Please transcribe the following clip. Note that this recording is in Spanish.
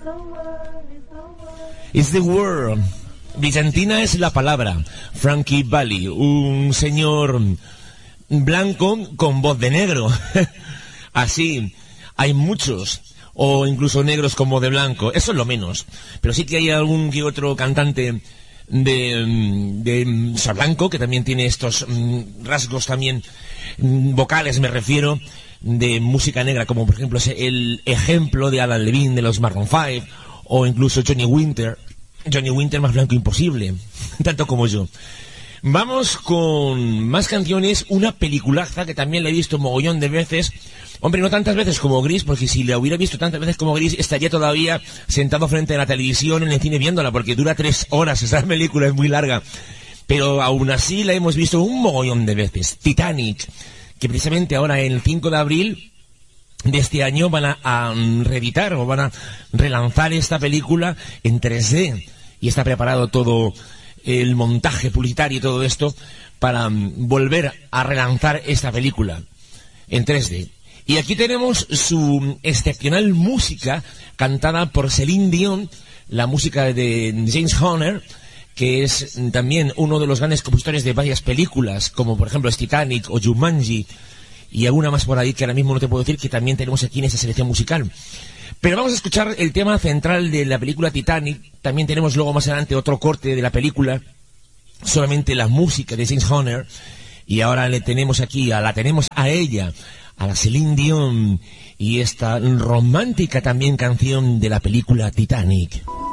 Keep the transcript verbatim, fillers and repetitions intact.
It's the world. Bizantina es la palabra. Frankie Valli, un señor blanco con voz de negro. Así, hay muchos, o incluso negros con voz de blanco. Eso es lo menos. Pero sí que hay algún que otro cantante de, de ser blanco que también tiene estos rasgos también vocales, me refiero, de música negra, como por ejemplo el ejemplo de Adam Levine de los Maroon cinco, o incluso Johnny Winter. Johnny Winter más blanco imposible, tanto como yo. Vamos con más canciones, una peliculaza que también la he visto un mogollón de veces. Hombre, no tantas veces como Gris, porque si la hubiera visto tantas veces como Gris, estaría todavía sentado frente a la televisión en el cine viéndola, porque dura tres horas, esa película es muy larga. Pero aún así la hemos visto un mogollón de veces. Titanic, que precisamente ahora el cinco de abril de este año van a, a reeditar o van a relanzar esta película en tres D. Y está preparado todo el montaje publicitario y todo esto para um, volver a relanzar esta película en tres D. Y aquí tenemos su excepcional música cantada por Celine Dion, la música de James Horner, que es también uno de los grandes compositores de varias películas, como por ejemplo Titanic o Jumanji, y alguna más por ahí que ahora mismo no te puedo decir, que también tenemos aquí en esta selección musical. Pero vamos a escuchar el tema central de la película Titanic. También tenemos luego más adelante otro corte de la película, solamente la música de James Horner. Y ahora le tenemos aquí, a la tenemos a ella, a la Celine Dion, y esta romántica también canción de la película Titanic.